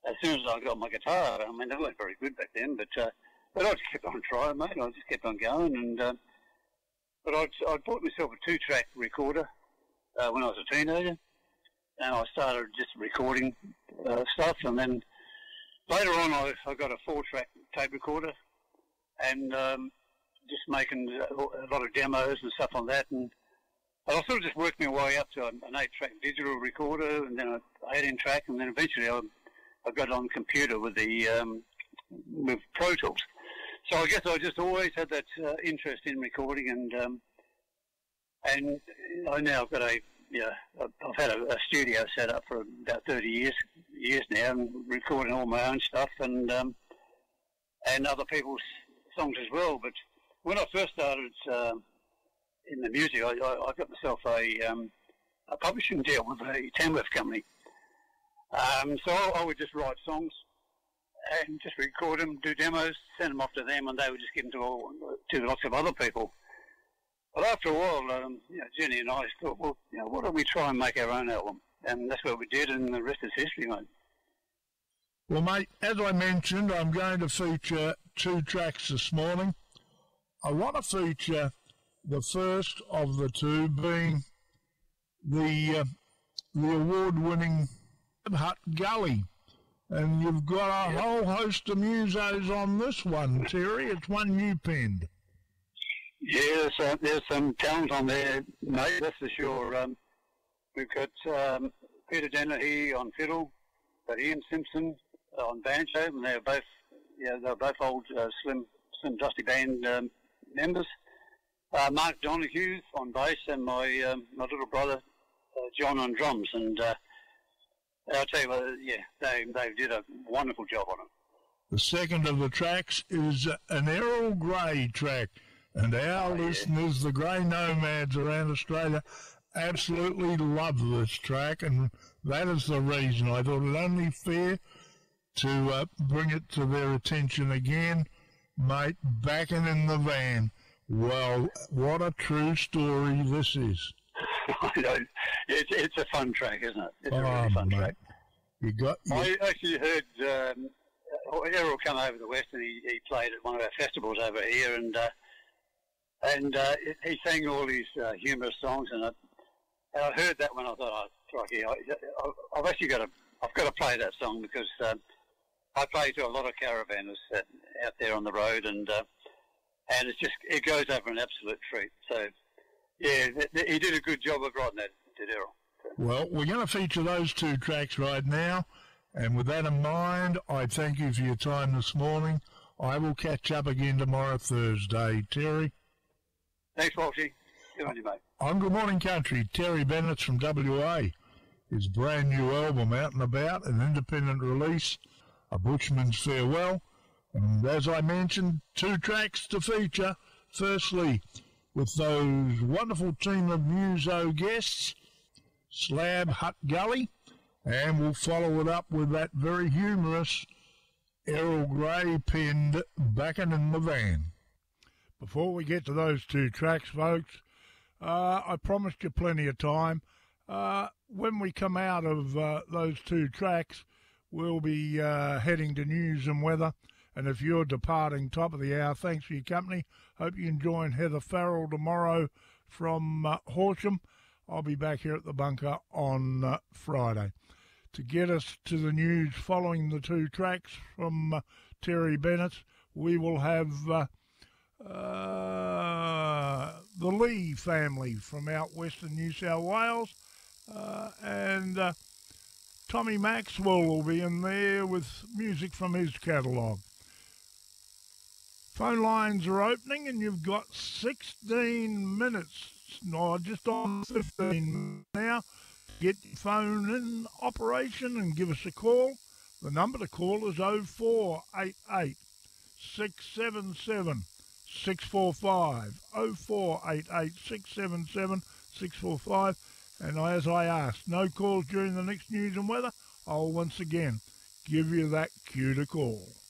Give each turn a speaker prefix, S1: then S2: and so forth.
S1: as soon as I got my guitar, I mean, they weren't very good back then, but I just kept on trying, mate. I just kept on going, and but I bought myself a 2-track recorder when I was a teenager, and I started just recording stuff, and then later on I got a 4-track tape recorder, and just making a lot of demos and stuff on that, and I sort of just worked my way up to an 8-track digital recorder, and then an 18-track, and then eventually I got on computer with with Pro Tools. So I guess I just always had that interest in recording, and I now I've got I've had a studio set up for about 30 years now, and recording all my own stuff and other people's songs as well. But when I first started in the music, I got myself a publishing deal with a Tamworth company. So I would just write songs and just record them, do demos, send them off to them, and they would just give them to lots of other people. But after a while, Jenny and I thought, well, why don't we try and make our own album? And that's what we did, and the rest is history, mate.
S2: Well, mate, as I mentioned, I'm going to feature 2 tracks this morning. I want to feature the first of the 2 being the award-winning Hut Gully. And you've got a whole host of musos on this one, Terry. It's one you penned.
S1: Yeah, there's some talent on there, mate, that's for sure. We've got Peter Dennehy on fiddle, got Ian Simpson on banjo, and they're both old Slim Dusty Band members. Mark Donahue on bass, and my little brother John on drums, and I'll tell you what, they did a wonderful job on it.
S2: The second of the tracks is an Errol Grey track, and our listeners, the Grey Nomads around Australia, absolutely love this track, and that is the reason I thought it only fair to bring it to their attention again. Mate, Backing in the Van. Well, what a true story this is.
S1: I know. It's a fun track, isn't it? It's a really fun track. I actually heard Errol come over the West, and he played at one of our festivals over here, and he sang all these humorous songs, and I heard that one. I thought, crikey, I've actually got to play that song, because I play to a lot of caravanners out there on the road, and it goes over an absolute treat. So yeah, he did a good job of writing that, did Errol.
S2: Well, we're going to feature those 2 tracks right now, and with that in mind, I thank you for your time this morning. I will catch up again tomorrow, Thursday. Terry?
S1: Thanks, Walshy. Good on you, mate.
S2: On Good Morning Country, Terry Bennett from WA. His brand new album, Out and About, an independent release, A Bushman's Farewell. And as I mentioned, 2 tracks to feature. Firstly, with those wonderful team of muso guests, Slab Hut Gully, and we'll follow it up with that very humorous Errol Grey penned Backing in the Van. Before we get to those 2 tracks, folks, I promised you plenty of time. When we come out of those 2 tracks, we'll be heading to news and weather. And if you're departing top of the hour, thanks for your company. Hope you can join Heather Farrell tomorrow from Horsham. I'll be back here at the bunker on Friday. To get us to the news following the 2 tracks from Terry Bennett, we will have the Lee family from out western New South Wales, and Tommy Maxwell will be in there with music from his catalogue. Phone lines are opening, and you've got 16 minutes, no, just on 15 now. Get your phone in operation and give us a call. The number to call is 0488 677 645, 0488 677 645. And as I asked, no calls during the next news and weather. I'll once again give you that cue to call.